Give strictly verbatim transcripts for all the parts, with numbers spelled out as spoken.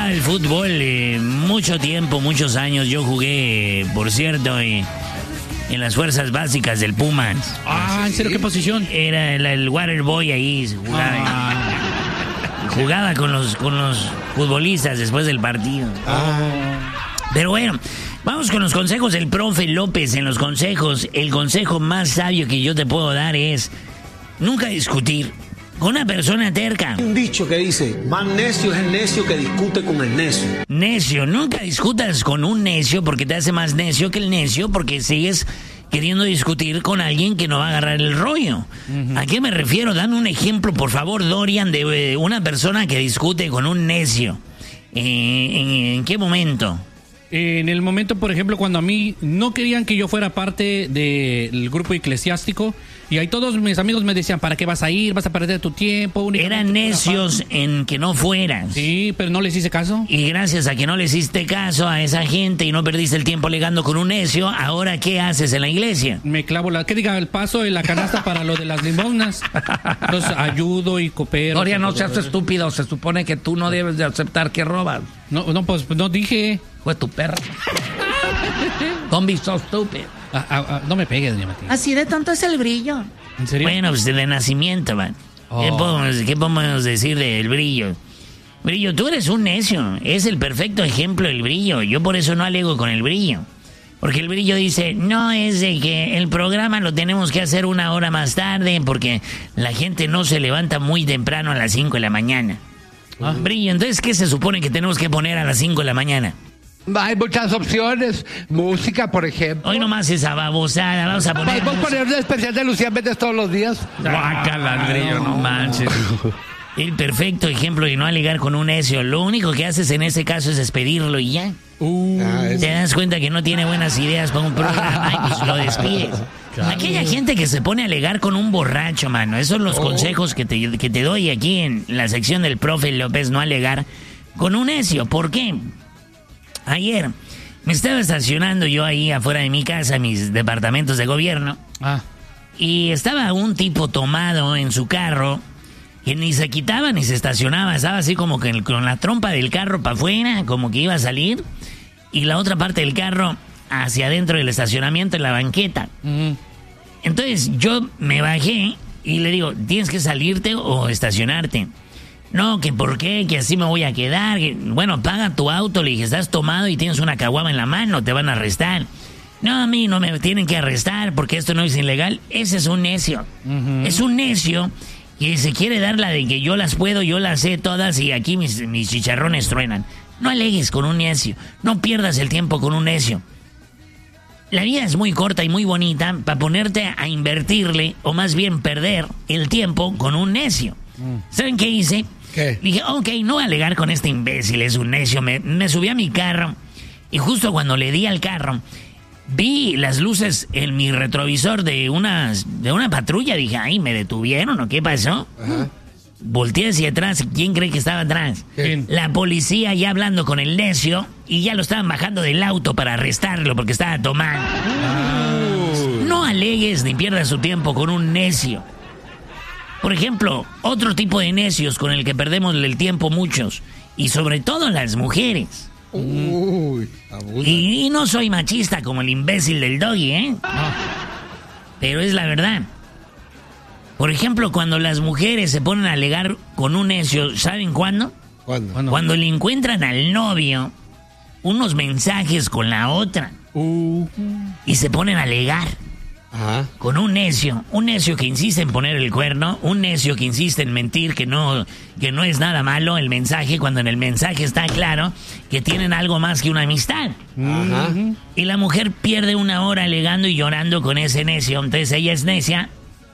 gustaba el fútbol, eh, mucho tiempo, muchos años. Yo jugué, eh, por cierto, eh, en las fuerzas básicas del Pumas. Ah, ¿en serio qué posición? Era el, el water boy ahí, jugaba, ah. jugaba con los, con los futbolistas después del partido. Ah. Pero bueno, vamos con los consejos del profe López. En los consejos, el consejo más sabio que yo te puedo dar es nunca discutir con una persona terca. Un dicho que dice, más necio es el necio que discute con el necio. Necio, nunca discutas con un necio porque te hace más necio que el necio porque sigues queriendo discutir con alguien que no va a agarrar el rollo. Uh-huh. ¿A qué me refiero? Dame un ejemplo, por favor, Dorian, de eh, una persona que discute con un necio. Eh, ¿en, ¿En qué momento? En el momento, por ejemplo, cuando a mí no querían que yo fuera parte del grupo eclesiástico y ahí todos mis amigos me decían, ¿para qué vas a ir? ¿Vas a perder tu tiempo? Eran necios en que no fueras. Sí, pero no les hice caso. Y gracias a que no les hiciste caso a esa gente y no perdiste el tiempo alegando con un necio, ¿ahora qué haces en la iglesia? Me clavo la... ¿Qué diga? El paso de la canasta para lo de las limosnas. Entonces ayudo y coopero. Gloria, no seas estúpido. Se supone que tú no debes de aceptar que robas. No, no, pues no dije... Fue tu perra. Don't be so stupid. Ah, ah, ah, no me pegues, doña Matilde. Así de tonto es el brillo. ¿En serio? Bueno, pues de nacimiento, man. Oh. ¿Qué, podemos, ¿Qué podemos decir del brillo? Brillo, tú eres un necio. Es el perfecto ejemplo del brillo. Yo por eso no alego con el brillo. Porque el brillo dice, no, es de que el programa lo tenemos que hacer una hora más tarde porque la gente no se levanta muy temprano a las cinco de la mañana. Ah. Brillo, entonces, ¿qué se supone que tenemos que poner a las cinco de la mañana? Hay muchas opciones. Música, por ejemplo. Hoy nomás esa babosada. Vamos a poner... ¿Vamos a poner un especial de Lucía Méndez todos los días? Guácala, Brillo, no manches. El perfecto ejemplo de no alegar con un necio. Lo único que haces en ese caso es despedirlo y ya. Uh, ah, Te das cuenta que no tiene buenas ideas para un programa y pues lo despides. Claro. Aquella gente que se pone a alegar con un borracho, mano. Esos son los oh. consejos que te, que te doy aquí en la sección del profe López. No alegar con un necio. ¿Por qué? Ayer me estaba estacionando yo ahí afuera de mi casa, mis departamentos de gobierno. Ah. Y estaba un tipo tomado en su carro que ni se quitaba ni se estacionaba. Estaba así como que con la trompa del carro para afuera, como que iba a salir. Y la otra parte del carro hacia adentro del estacionamiento en la banqueta. Uh-huh. Entonces yo me bajé y le digo, ¿tienes que salirte o estacionarte? No, que por qué, que así me voy a quedar. Bueno, paga tu auto, le dije, estás tomado y tienes una caguama en la mano, te van a arrestar. No, a mí no me tienen que arrestar porque esto no es ilegal. Ese es un necio. Uh-huh. Es un necio que se quiere dar la de que yo las puedo, yo las sé todas y aquí mis, mis chicharrones truenan. No alegues con un necio, no pierdas el tiempo con un necio. La vida es muy corta y muy bonita para ponerte a invertirle, o más bien perder el tiempo con un necio. Mm. ¿Saben qué hice? ¿Qué? Dije, ok, no voy a alegar con este imbécil, es un necio. Me, me subí a mi carro y justo cuando le di al carro, vi las luces en mi retrovisor de una, de una patrulla. Dije, ay, ¿me detuvieron o qué pasó? Ajá. Volteé hacia atrás. ¿Quién cree que estaba atrás? ¿Quién? La policía ya hablando con el necio y ya lo estaban bajando del auto para arrestarlo porque estaba tomando. Ah. No alegues ni pierdas su tiempo con un necio. Por ejemplo, otro tipo de necios con el que perdemos el tiempo muchos, y sobre todo las mujeres. Uy, y, y no soy machista como el imbécil del Doggy, ¿eh? No. Pero es la verdad. Por ejemplo, cuando las mujeres se ponen a alegar con un necio, ¿saben cuándo? ¿Cuándo? Cuando le encuentran al novio unos mensajes con la otra. Uh. Y se ponen a alegar. Ajá. Con un necio, un necio que insiste en poner el cuerno, un necio que insiste en mentir que no, que no es nada malo el mensaje, cuando en el mensaje está claro que tienen algo más que una amistad. Ajá. Y la mujer pierde una hora alegando y llorando con ese necio. Entonces ella es necia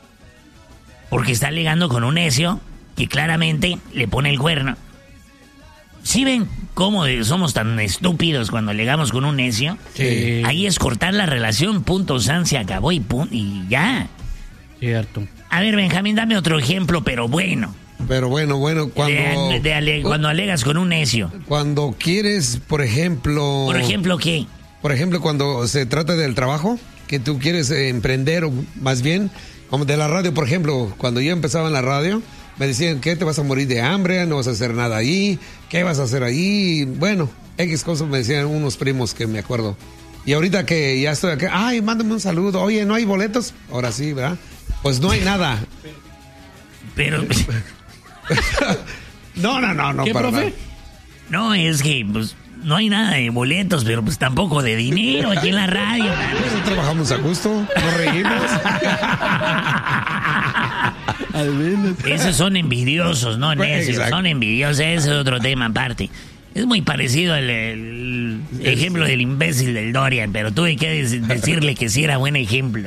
porque está alegando con un necio que claramente le pone el cuerno. ¿Sí ven cómo somos tan estúpidos cuando alegamos con un necio? Sí. Ahí es cortar la relación, punto, san, se acabó y, punto, y ya. Cierto. A ver, Benjamín, dame otro ejemplo, pero bueno. Pero bueno, bueno, cuando... De, de ale, cuando alegas con un necio. Cuando quieres, por ejemplo... ¿Por ejemplo qué? Por ejemplo, cuando se trata del trabajo, que tú quieres eh, emprender, o más bien, como de la radio, por ejemplo, cuando yo empezaba en la radio... me decían, ¿qué? ¿Te vas a morir de hambre? ¿No vas a hacer nada ahí? ¿Qué vas a hacer ahí? Bueno, X cosas me decían unos primos que me acuerdo. Y ahorita que ya estoy acá, ay, mándame un saludo. Oye, ¿no hay boletos? Ahora sí, ¿verdad? Pues no hay nada. Pero... no, no, no, no. ¿Qué, para profe? nada. No, es que pues no hay nada de boletos, pero pues tampoco de dinero aquí en la radio. Pero trabajamos a gusto, nos reímos. Al menos. Esos son envidiosos, no necios, Exacto. son envidiosos, ese es otro tema aparte. Es muy parecido al el ejemplo del imbécil del Dorian, pero tuve que des- decirle que sí era buen ejemplo.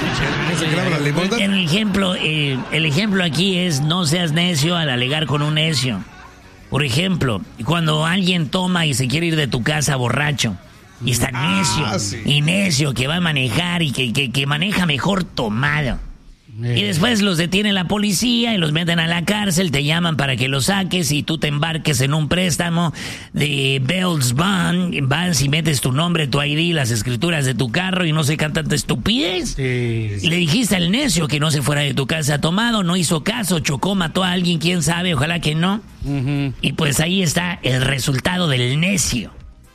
¿Se clava la limosna? El ejemplo, eh, el ejemplo aquí es no seas necio al alegar con un necio. Por ejemplo, cuando alguien toma y se quiere ir de tu casa borracho y está necio, Ah, sí. y necio que va a manejar y que, que, que maneja mejor tomado. Y después los detiene la policía y los meten a la cárcel, te llaman para que los saques y tú te embarques en un préstamo de Bells Bond, vas y metes tu nombre, tu I D, las escrituras de tu carro y no sé qué tanta estupidez. Sí. Y le dijiste al necio que no se fuera de tu casa tomado, no hizo caso, chocó, mató a alguien, quién sabe, ojalá que no. Ujú. Y pues ahí está el resultado del necio.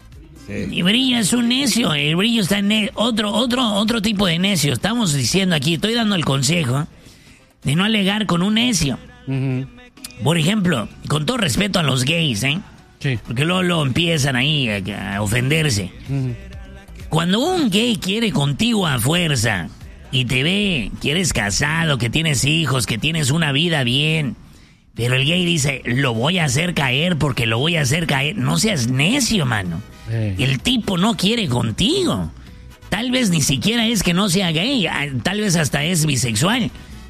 Sí. Y Brillo es un necio, el Brillo está en ne- otro, otro, otro tipo de necio. Estamos diciendo aquí, estoy dando el consejo de no alegar con un necio. Ujú. Por ejemplo, con todo respeto a los gays, ¿eh? Sí. Porque luego, luego empiezan ahí a, a ofenderse. Ujú. Cuando un gay quiere contigo a fuerza y te ve que eres casado, que tienes hijos, que tienes una vida bien, pero el gay dice, lo voy a hacer caer porque lo voy a hacer caer. No seas necio, mano. Eh. El tipo no quiere contigo. Tal vez ni siquiera es que no sea gay, ah, tal vez hasta es bisexual.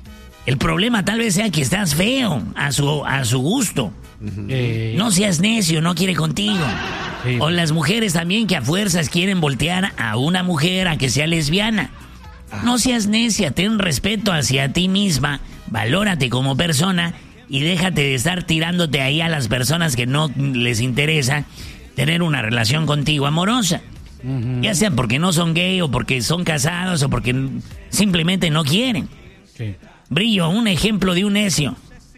El problema tal vez sea que estás feo a su, a su gusto. Eh, No seas necio, no quiere contigo. Sí. O las mujeres también que a fuerzas quieren voltear a una mujer a que sea lesbiana. No seas necia, ten respeto hacia ti misma, valórate como persona y déjate de estar tirándote ahí a las personas que no les interesa tener una relación contigo amorosa. Ujú. Ya sea porque no son gay o porque son casados o porque simplemente no quieren. Sí. Brillo, un ejemplo de un necio.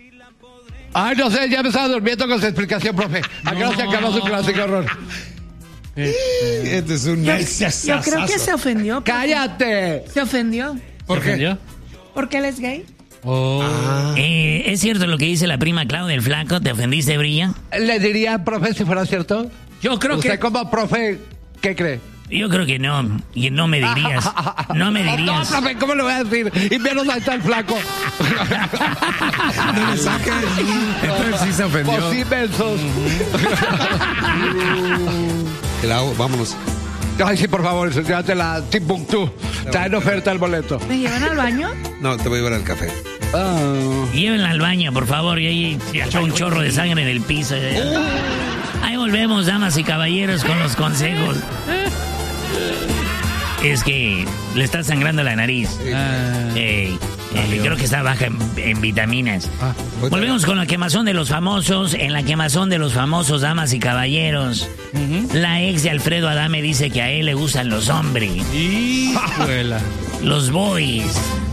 Ay, no sé, ya me estaba durmiendo con su explicación, profe. ¿A qué no se acabó su clásico horror? Este es un Yo, necio. yo creo que se ofendió. profe. ¡Cállate! Se ofendió. ¿Por qué? ¿Entendió? Porque él es gay. Oh. Eh, ¿Es cierto lo que dice la prima Clau del flaco? ¿Te ofendiste, Brilla? ¿Le diría, profe, si fuera cierto? Yo creo ¿Usted que... como profe, qué cree? Yo creo que no. Y no me dirías. No me No, dirías. profe, ¿cómo le voy a decir? Y menos ahí está el flaco. No le saques. Entonces sí se ofendió. Pues sí, mensos. Clau, vámonos. Ay, sí, por favor, llévate la Timbuktu. Está en oferta el boleto. ¿Me llevan al baño? No, te voy a llevar al café. Ah. Llévenla al baño, por favor. Y ahí se echó un chorro de sangre en el piso. Ahí volvemos, damas y caballeros, con los consejos. Es que le está sangrando la nariz. Ah. Ey, eh, creo que está baja en, en vitaminas. Ah. Volvemos con la quemazón de los famosos. En la quemazón de los famosos, damas y caballeros, Ujú. la ex de Alfredo Adame dice que a él le gustan los hombres, Híjole. los boys.